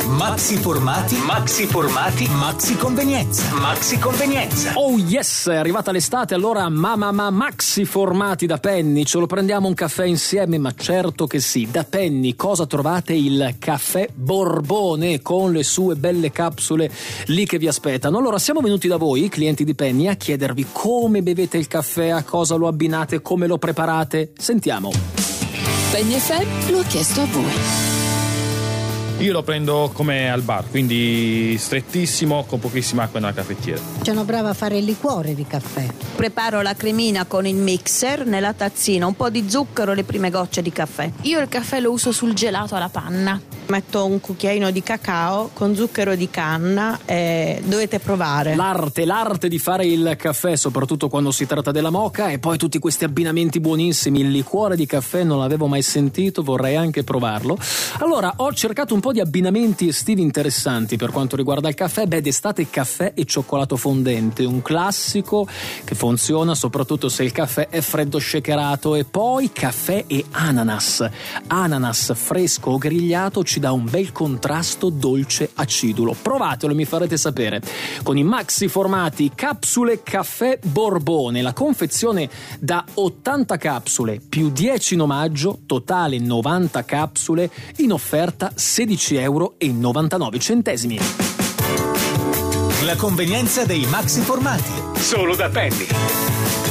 Maxi formati, maxi convenienza. Oh yes, è arrivata l'estate, allora maxi formati da Penny, ce lo prendiamo un caffè insieme? Ma certo che sì. Da Penny cosa trovate? Il caffè Borbone con le sue belle capsule lì che vi aspettano. Allora siamo venuti da voi, clienti di Penny, a chiedervi come bevete il caffè, a cosa lo abbinate, come lo preparate. Sentiamo. Penny FM lo ha chiesto a voi. Io lo prendo come al bar, quindi strettissimo, con pochissima acqua nella caffettiera. Sono brava a fare il liquore di caffè. Preparo la cremina con il mixer, nella tazzina un po' di zucchero, le prime gocce di caffè. Io il caffè lo uso sul gelato alla panna. Metto un cucchiaino di cacao con zucchero di canna e dovete provare. L'arte di fare il caffè, soprattutto quando si tratta della moka, e poi tutti questi abbinamenti buonissimi. Il liquore di caffè non l'avevo mai sentito, vorrei anche provarlo. Allora, ho cercato un po' di abbinamenti estivi interessanti per quanto riguarda il caffè. D'estate caffè e cioccolato fondente, un classico che funziona soprattutto se il caffè è freddo shakerato. E poi caffè e ananas fresco o grigliato ci dà un bel contrasto dolce acidulo. Provatelo e mi farete sapere. Con i maxi formati capsule caffè Borbone, la confezione da 80 capsule più 10 in omaggio, totale 90 capsule, in offerta €16,99. La convenienza dei maxi formati. Solo da Penny.